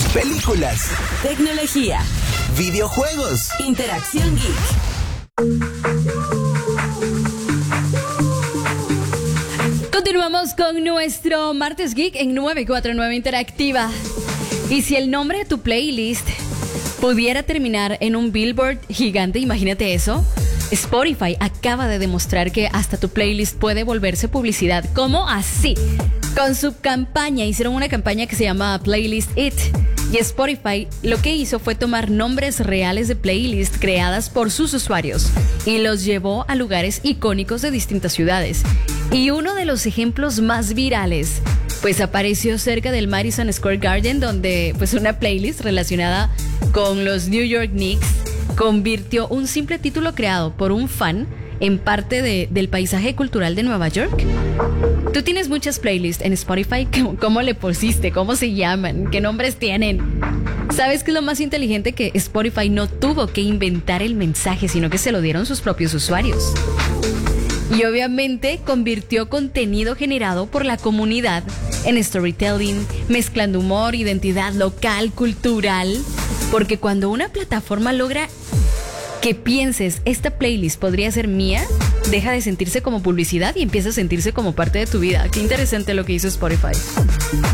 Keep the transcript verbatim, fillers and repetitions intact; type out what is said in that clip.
películas, tecnología, videojuegos, interacción geek. Continuamos con nuestro Martes Geek en nueve cuatro nueve Interactiva. Y si el nombre de tu playlist pudiera terminar en un billboard gigante, imagínate eso. Spotify acaba de demostrar que hasta tu playlist puede volverse publicidad. ¿Cómo así? Con su campaña, hicieron una campaña que se llama Playlist It. Y Spotify lo que hizo fue tomar nombres reales de playlists creadas por sus usuarios y los llevó a lugares icónicos de distintas ciudades. Y uno de los ejemplos más virales, pues apareció cerca del Madison Square Garden, donde pues una playlist relacionada con los New York Knicks convirtió un simple título creado por un fan en parte de, del paisaje cultural de Nueva York. Tú tienes muchas playlists en Spotify. ¿Cómo, cómo le pusiste? ¿Cómo se llaman? ¿Qué nombres tienen? ¿Sabes qué es lo más inteligente? Que Spotify no tuvo que inventar el mensaje, sino que se lo dieron sus propios usuarios. Y obviamente convirtió contenido generado por la comunidad en storytelling, mezclando humor, identidad local, cultural. Porque cuando una plataforma logra que pienses, esta playlist podría ser mía, deja de sentirse como publicidad y empieza a sentirse como parte de tu vida. Qué interesante lo que hizo Spotify.